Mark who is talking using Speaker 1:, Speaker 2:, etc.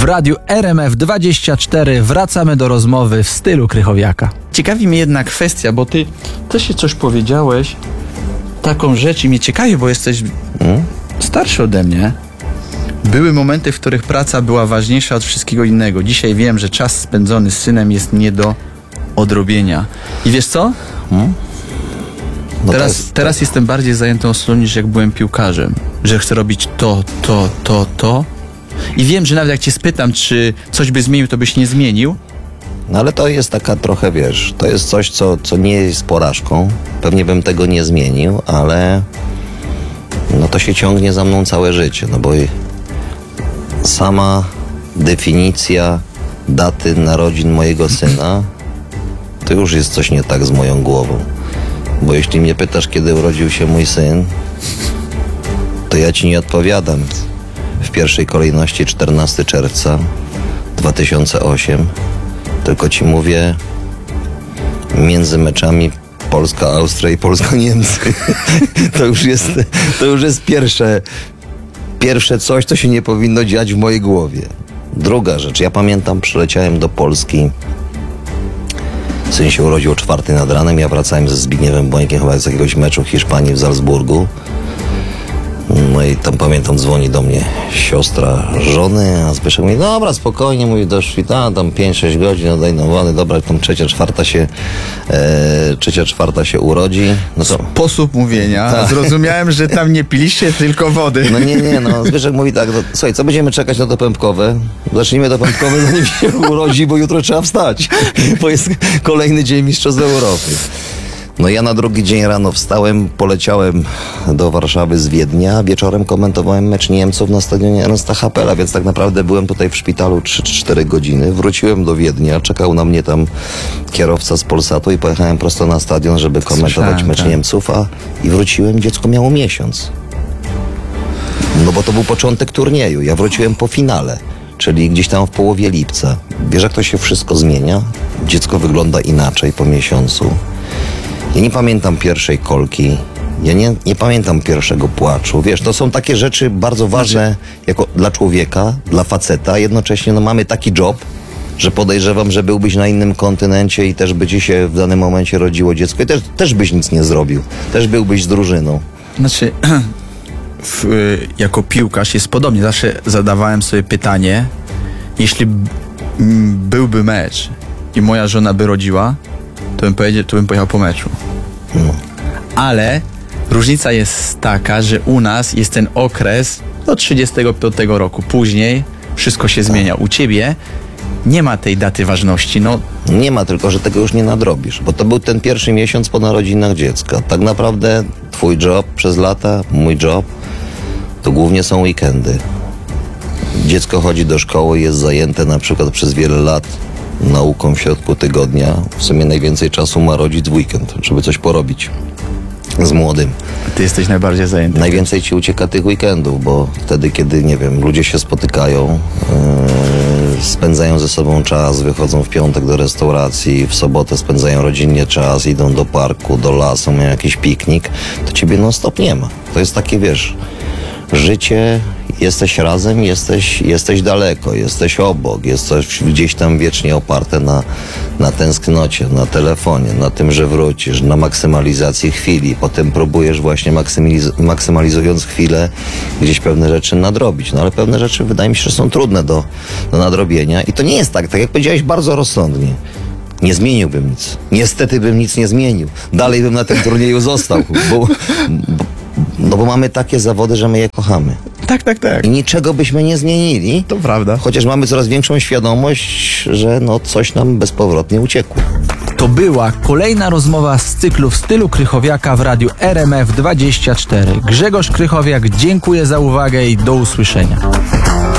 Speaker 1: radiu RMF24 wracamy do rozmowy w stylu Krychowiaka. Ciekawi mnie jedna kwestia, bo ty też się coś powiedziałeś, taką rzecz i mnie ciekawi, bo jesteś starszy ode mnie. Były momenty, w których praca była ważniejsza od wszystkiego innego. Dzisiaj wiem, że czas spędzony z synem jest nie do odrobienia. I wiesz co?
Speaker 2: No
Speaker 1: Teraz jestem bardziej zajętą osobą niż jak byłem piłkarzem. Że chcę robić to. I wiem, że nawet jak cię spytam, czy coś by zmienił, to byś nie zmienił.
Speaker 2: No ale to jest taka trochę, wiesz, to jest coś, co nie jest porażką. Pewnie bym tego nie zmienił, ale no to się ciągnie za mną całe życie, no bo sama definicja daty narodzin mojego syna to już jest coś nie tak z moją głową. Bo jeśli mnie pytasz, kiedy urodził się mój syn, to ja ci nie odpowiadam. W pierwszej kolejności 14 czerwca 2008, tylko ci mówię między meczami Polska-Austria i Polska-Niemcy. To już jest pierwsze coś, co się nie powinno dziać w mojej głowie. Druga rzecz, ja pamiętam, przyleciałem do Polski. Syn się urodził o 4 nad ranem, ja wracałem ze Zbigniewem Bońkiem chyba z jakiegoś meczu w Hiszpanii w Salzburgu. No i tam pamiętam, dzwoni do mnie siostra żony, a Zbyszek mówi, dobra, spokojnie, mówi, doszli tam 5-6 godzin, oddaj nam wody, dobra, tam trzecia, czwarta się urodzi. No to...
Speaker 1: Sposób mówienia.
Speaker 2: Tak.
Speaker 1: Zrozumiałem, że tam nie piliście tylko wody.
Speaker 2: No nie, Zbyszek mówi tak, no, słuchaj, co będziemy czekać na to pępkowe? Zacznijmy to pępkowe, zanim się urodzi, bo jutro trzeba wstać, bo jest kolejny dzień Mistrzostw Europy. No ja na drugi dzień rano wstałem, poleciałem do Warszawy z Wiednia, wieczorem komentowałem mecz Niemców na stadionie Ernsta Happela, więc tak naprawdę byłem tutaj w szpitalu 3-4 godziny, wróciłem do Wiednia, czekał na mnie tam kierowca z Polsatu i pojechałem prosto na stadion, żeby komentować mecz Niemców, i wróciłem, dziecko miało miesiąc. No bo to był początek turnieju, ja wróciłem po finale, czyli gdzieś tam w połowie lipca. Wiesz, jak to się wszystko zmienia? Dziecko wygląda inaczej po miesiącu. Ja nie pamiętam pierwszej kolki, ja nie pamiętam pierwszego płaczu. Wiesz, to są takie rzeczy bardzo ważne jako dla człowieka, dla faceta. Jednocześnie mamy taki job, że podejrzewam, że byłbyś na innym kontynencie i też by ci się w danym momencie rodziło dziecko i też byś nic nie zrobił. Też byłbyś z drużyną.
Speaker 1: Znaczy, jako piłkarz jest podobnie. Zawsze zadawałem sobie pytanie, jeśli byłby mecz i moja żona by rodziła, to bym pojechał po meczu. Ale różnica jest taka, że u nas jest ten okres do 35 roku. Później wszystko się zmienia. U ciebie nie ma tej daty ważności. No.
Speaker 2: Nie ma, tylko że tego już nie nadrobisz, bo to był ten pierwszy miesiąc po narodzinach dziecka. Tak naprawdę twój job przez lata, mój job, to głównie są weekendy. Dziecko chodzi do szkoły, jest zajęte na przykład przez wiele lat nauką w środku tygodnia. W sumie najwięcej czasu ma rodzic w weekend, żeby coś porobić z młodym.
Speaker 1: Ty jesteś najbardziej zajęty.
Speaker 2: Najwięcej ci ucieka tych weekendów, bo wtedy, kiedy, nie wiem, ludzie się spotykają, spędzają ze sobą czas, wychodzą w piątek do restauracji, w sobotę spędzają rodzinnie czas, idą do parku, do lasu, mają jakiś piknik, to ciebie non stop nie ma. To jest takie, wiesz, życie, jesteś razem, jesteś daleko, jesteś obok, jesteś gdzieś tam wiecznie oparte na tęsknocie, na telefonie, na tym, że wrócisz, na maksymalizacji chwili. Potem próbujesz właśnie maksymalizując chwilę gdzieś pewne rzeczy nadrobić. No ale pewne rzeczy wydaje mi się, że są trudne do nadrobienia i to nie jest tak jak powiedziałeś, bardzo rozsądnie. Nie zmieniłbym nic. Niestety bym nic nie zmienił. Dalej bym na tym turnieju został, bo mamy takie zawody, że my je kochamy.
Speaker 1: Tak.
Speaker 2: I niczego byśmy nie zmienili.
Speaker 1: To prawda.
Speaker 2: Chociaż mamy coraz większą świadomość, że coś nam bezpowrotnie uciekło.
Speaker 1: To była kolejna rozmowa z cyklu w stylu Krychowiaka w radiu RMF24. Grzegorz Krychowiak, dziękuję za uwagę i do usłyszenia.